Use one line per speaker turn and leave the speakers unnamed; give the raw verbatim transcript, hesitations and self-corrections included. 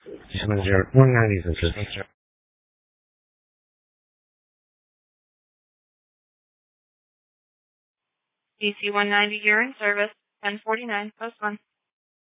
Passenger one ninety, this is.
D C one ninety, you're in service. ten forty-nine, post one.